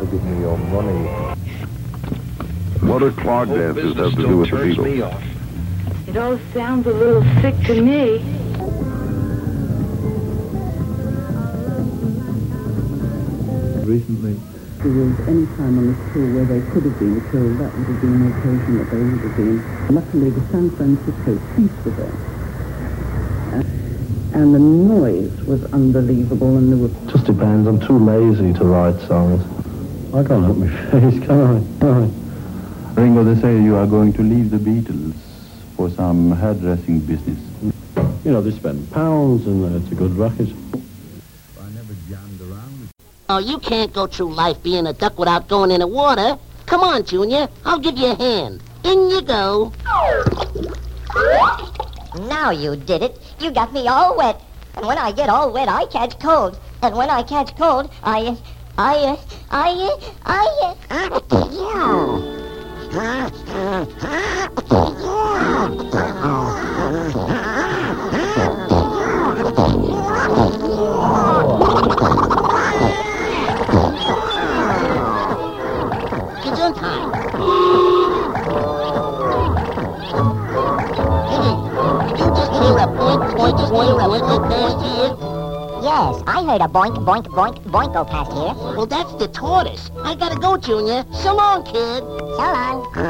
to give me your money. What do clog dances have to do with the Beatles? It all sounds a little sick to me. Recently, there was any time on the tour where they could have been killed, that would have been the occasion that they would have been. Luckily, the San Francisco police were there. And the noise was unbelievable, and there were... just depends. I'm too lazy to write songs. I can't help my face, can I? Ringo, they say you are going to leave the Beatles for some hairdressing business. You know, they spend pounds, and it's a good racket. I never jammed around. Oh, you can't go through life being a duck without going in the water. Come on, Junior. I'll give you a hand. In you go. Now you did it. You got me all wet. And when I get all wet, I catch cold. And when I catch cold, I Gesundheit. Did you just hear a boink, boink, boink, boink past here? Yes, I heard a boink, boink, boink, boink go past here. Well, that's the tortoise. I gotta go, Junior. So long, kid. So long.